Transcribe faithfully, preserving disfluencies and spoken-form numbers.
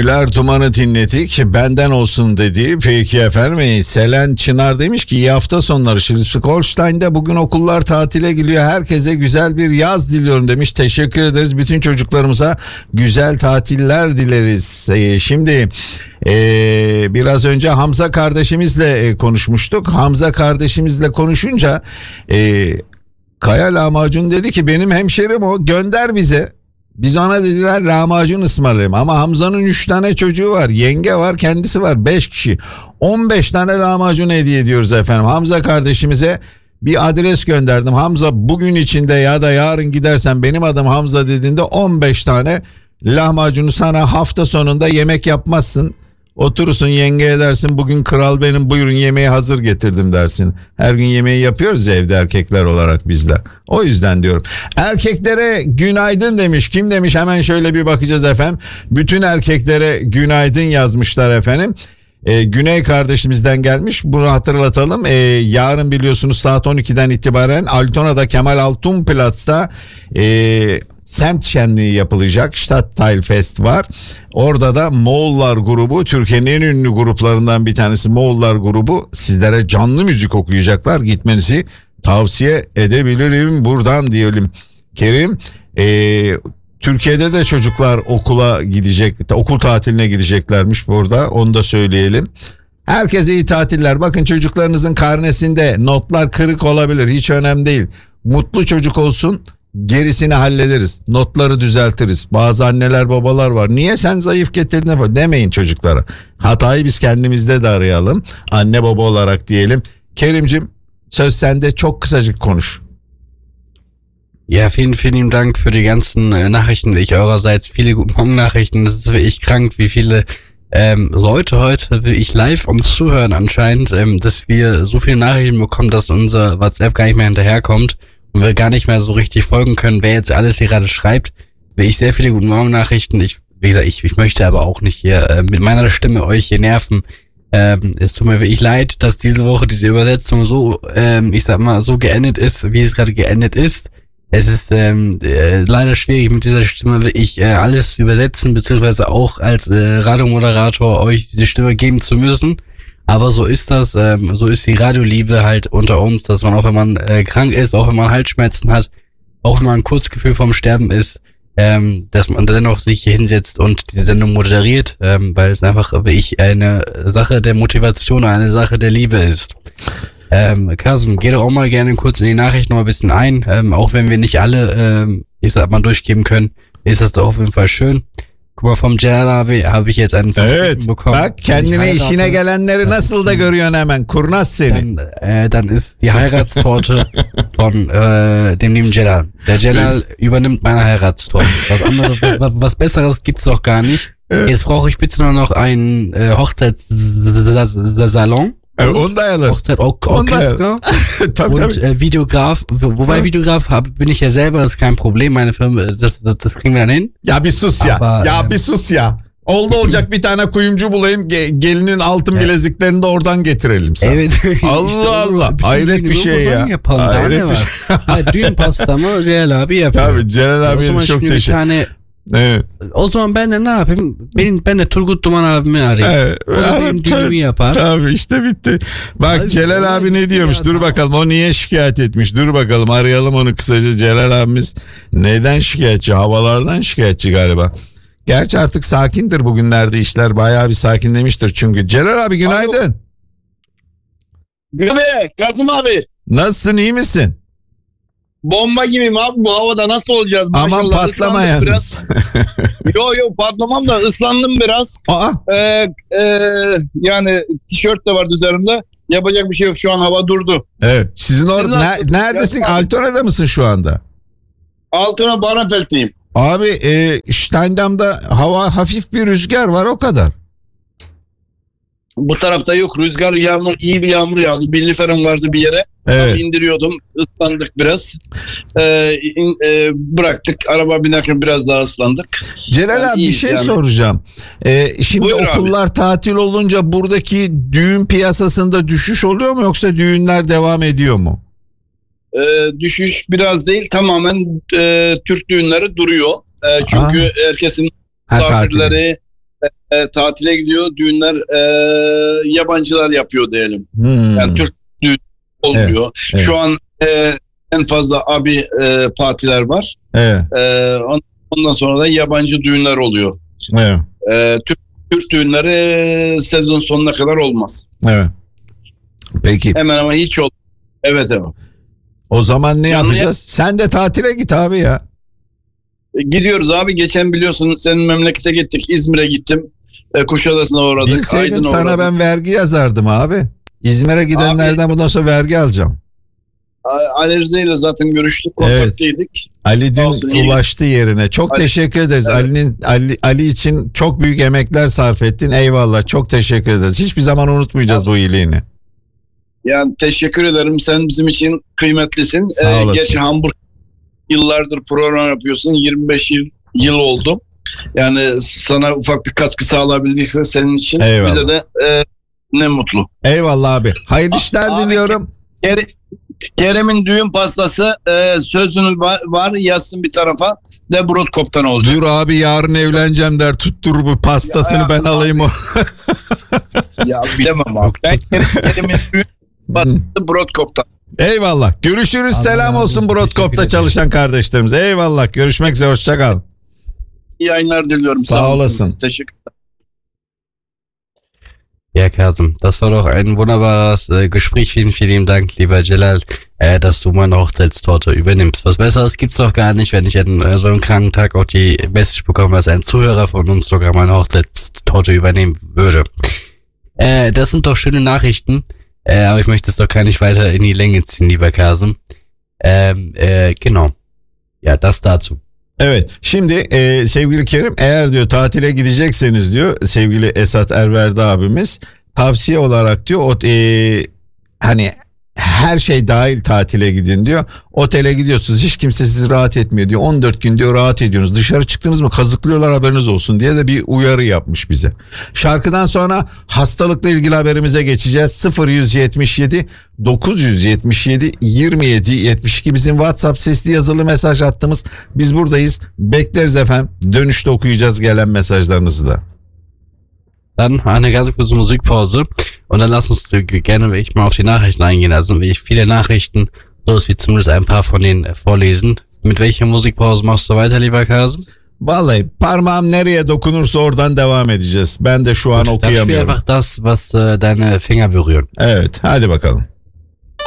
Güler Duman'ı dinledik. Benden olsun dedi. Peki efendim. Selen Çınar demiş ki iyi hafta sonları. Schleswig-Holstein'de bugün okullar tatile gidiyor. Herkese güzel bir yaz diliyorum demiş. Teşekkür ederiz. Bütün çocuklarımıza güzel tatiller dileriz. Ee, şimdi ee, biraz önce Hamza kardeşimizle konuşmuştuk. Hamza kardeşimizle konuşunca ee, Kaya lahmacun dedi ki benim hemşerim o, gönder bize. Biz ona dediler lahmacun ısmarlayalım ama Hamza'nın üç tane çocuğu var, yenge var, kendisi var, beş kişi. on beş tane lahmacun hediye ediyoruz efendim. Hamza kardeşimize bir adres gönderdim. Hamza bugün içinde ya da yarın gidersen benim adım Hamza dediğinde on beş tane lahmacunu sana hafta sonunda yemek yapmazsın. Oturursun yengeye dersin bugün kral benim buyurun yemeği hazır getirdim dersin. Her gün yemeği yapıyoruz ya evde erkekler olarak bizler. O yüzden diyorum. Erkeklere günaydın demiş. Kim demiş hemen şöyle bir bakacağız efendim. Bütün erkeklere günaydın yazmışlar efendim. Ee, Güney kardeşimizden gelmiş. Bunu hatırlatalım. Ee, yarın biliyorsunuz saat on ikiden itibaren Altona'da Kemal Altunplatz'ta e, semt şenliği yapılacak. Stadtteilfest var. Orada da Moğollar grubu, Türkiye'nin en ünlü gruplarından bir tanesi Moğollar grubu sizlere canlı müzik okuyacaklar. Gitmenizi tavsiye edebilirim buradan diyelim. Kerim, e, Türkiye'de de çocuklar okula gidecek, okul tatiline gideceklermiş burada. Onu da söyleyelim. Herkese iyi tatiller. Bakın çocuklarınızın karnesinde notlar kırık olabilir. Hiç önemli değil. Mutlu çocuk olsun. Gerisini hallederiz. Notları düzeltiriz. Bazı anneler babalar var. Niye sen zayıf getirdin demeyin çocuklara. Hatayı biz kendimizde de arayalım. Anne baba olarak diyelim. Kerimcim söz sende, çok kısacık konuş. Ja, vielen, vielen Dank für die ganzen äh, Nachrichten. Ich eurerseits viele Guten Morgen Nachrichten. Das ist wirklich krank, wie viele ähm, Leute heute wirklich live uns zuhören anscheinend, ähm, dass wir so viele Nachrichten bekommen, dass unser WhatsApp gar nicht mehr hinterherkommt und wir gar nicht mehr so richtig folgen können, wer jetzt alles hier gerade schreibt. Wirklich sehr viele Guten Morgen Nachrichten. Ich, wie gesagt, ich, ich möchte aber auch nicht hier äh, mit meiner Stimme euch hier nerven. Ähm, es tut mir wirklich leid, dass diese Woche diese Übersetzung so, ähm, ich sag mal, so geendet ist, wie es gerade geendet ist. Es ist ähm, äh, leider schwierig mit dieser Stimme wirklich äh, alles zu übersetzen, beziehungsweise auch als äh, Radiomoderator euch diese Stimme geben zu müssen. Aber so ist das, ähm, so ist die Radioliebe halt unter uns, dass man auch wenn man äh, krank ist, auch wenn man Halsschmerzen hat, auch wenn man ein Kurzgefühl vorm Sterben ist, ähm, dass man dennoch sich hier hinsetzt und diese Sendung moderiert, ähm, weil es einfach wirklich eine Sache der Motivation, eine Sache der Liebe ist. Ähm, Kasim, geh doch auch mal gerne kurz in die Nachricht noch mal ein bisschen ein, ähm, auch wenn wir nicht alle, ähm, ich sag mal, durchgeben können, ist das doch auf jeden Fall schön. Guck mal, vom Celal abi habe ich jetzt einen evet, bekommen. Bak kendine işine gelenleri nasıl da görüyorsun hemen, kurnaz seni. Dann, äh, dann ist die Heiratstorte von äh, dem lieben Celal. Der Celal übernimmt meine Heiratstorte. Was anderes, was, was Besseres gibt's doch gar nicht. Jetzt brauche ich bitte nur noch einen äh, Hochzeitssalon. Und da Hochzeit, Orchester tabii, und tabii. Äh, Videograf, wobei ja. Videograf hab, bin ich ja selber, das ist kein Problem, meine Firma, das, das, das kriegen wir dann hin. Ya bir sus ya, Aber, ya ähm, bir sus ya. Oldu olacak bir tane kuyumcu bulayım, ge- gelinin altın evet. bileziklerini de oradan getirelim sana. Evet. Allah işte Allah, hayret bir şey ya. Yapalım, hayret bir şey. Ha, düğün pastamı Celal abi yapıyor. Tabii Celal abiye çok teşekkür ederim. Evet. O zaman ben de ne yapayım? Benim ben de Turgut Duman abimi arayayım. Evet. O da benim düğünümü yapar. Tabii işte bitti. Bak abi, Celal abi ne diyormuş? Dur bakalım o niye şikayet etmiş? Dur bakalım arayalım onu kısaca. Celal abimiz neden şikayetçi? Havalardan şikayetçi galiba. Gerçi artık sakindir bugünlerde, işler bayağı bir sakinlemiştir çünkü. Celal abi günaydın. Günaydın Kazım abi. Nasılsın, iyi misin? Bomba gibiyim abi, bu havada nasıl olacağız? Maşallah, aman patlama yalnız. Yo yo patlamam da ıslandım biraz. Aa. Ee, e, yani tişört de vardı üzerimde. Yapacak bir şey yok, şu an hava durdu. Evet. Sizin orada ne, neredesin? Altona'da mısın şu anda? Altona Bahrenfeld'teyim. Abi e, Steindam'da hava hafif bir rüzgar var, o kadar. Bu tarafta yok rüzgar, yağmur, iyi bir yağmur yağdı. Billiferim vardı bir yere. Evet. Tam indiriyordum, ıslandık biraz. Ee, in, e, bıraktık, araba binerken biraz daha ıslandık. Celal yani abi bir şey yani soracağım. Ee, şimdi Buyur okullar abi. tatil olunca buradaki düğün piyasasında düşüş oluyor mu, yoksa düğünler devam ediyor mu? Ee, düşüş biraz değil, tamamen e, Türk düğünleri duruyor. E, çünkü Aa. herkesin misafirleri, e, tatile gidiyor. Düğünler e, yabancılar yapıyor diyelim. Hmm. Yani Türk düğün olmuyor. evet. Şu an e, en fazla abi e, partiler var. Evet. E, ondan sonra da yabancı düğünler oluyor. Evet. E, Türk, Türk düğünleri e, sezon sonuna kadar olmaz. Evet. Peki. Hemen ama hiç olmaz. Evet evet. O zaman ne Canlı yapacağız? Sen de tatile git abi ya. E, gidiyoruz abi. Geçen biliyorsun senin memlekete gittik. İzmir'e gittim. E, Kuşadası'na uğradık. Bilseydim Aydın'a sana uğradık. ben vergi yazardım abi. İzmir'e gidenlerden bundan sonra vergi alacağım. A- Ali Rıza ile zaten görüştük. Evet. Kontaktaydık. Ali dün Olsun, iyi. ulaştı yerine. Çok Ali- teşekkür ederiz. Evet. Ali'nin Ali, Ali için çok büyük emekler sarf ettin. Eyvallah. Çok teşekkür ederiz. Hiçbir zaman unutmayacağız bu iyiliğini. Yani teşekkür ederim. Sen bizim için kıymetlisin. Sağ olasın. Gerçi Hamburg yıllardır program yapıyorsun. yirmi beş yıl, yıl oldu. Yani sana ufak bir katkı sağlayabildiyse senin için Eyvallah. bize de e, ne mutlu. Eyvallah abi. Hayırlı işler Abi, diliyorum. Ker- Kerem'in düğün pastası e, sözünü var, var yazsın bir tarafa de Brodkop'tan olacak. Dur abi yarın evleneceğim der. Tuttur bu pastasını Ya, ben alayım o. Ya bilemem abi. Ben Kerem'in düğün pastası Brodkop'tan. Eyvallah. Görüşürüz. Allah Selam razı olsun olsun. Brodkop'ta Teşekkür çalışan kardeşlerimize. Eyvallah. Görüşmek üzere. Hoşça kal. İyi yayınlar diliyorum. Sağ olasınız. olasın. Teşekkür Ja, Kasim, das war doch ein wunderbares äh, Gespräch. Vielen, vielen Dank, lieber Celal, äh, dass du meine Hochzeitstorte übernimmst. Was Besseres gibt's doch gar nicht, wenn ich an äh, so einem kranken Tag auch die Message bekomme, dass ein Zuhörer von uns sogar meine Hochzeitstorte übernehmen würde. Äh, das sind doch schöne Nachrichten, äh, aber ich möchte es doch gar nicht weiter in die Länge ziehen, lieber Kasim. Ähm, äh, genau. Ja, das dazu. Evet, şimdi e, sevgili Kerim, eğer diyor tatile gidecekseniz diyor sevgili Esat Erverdi abimiz, tavsiye olarak diyor o e, hani her şey dahil tatile gidin diyor. Otele gidiyorsunuz, hiç kimse sizi rahat etmiyor diyor. on dört gün diyor rahat ediyorsunuz. Dışarı çıktınız mı kazıklıyorlar, haberiniz olsun diye de bir uyarı yapmış bize. Şarkıdan sonra hastalıkla ilgili haberimize geçeceğiz. sıfır yüz yetmiş yedi dokuz yüz yetmiş yedi yirmi yedi yetmiş iki bizim WhatsApp sesli yazılı mesaj hattımız. Biz buradayız. Bekleriz efendim. Dönüşte okuyacağız gelen mesajlarınızı da. Dann eine ganz kurze Musikpause und dann lass uns gerne wirklich mal auf die Nachrichten eingehen. Also wirklich viele Nachrichten, so dass wir zumindest ein paar von denen vorlesen. Mit welcher Musikpause machst du weiter, lieber Kasim? Vallahi parmağım nereye dokunursa oradan devam edeceğiz. Ben de şu an Dann spiel okuyamıyorum. einfach das, was äh, deine Finger berühren. Evet, hadi bakalım.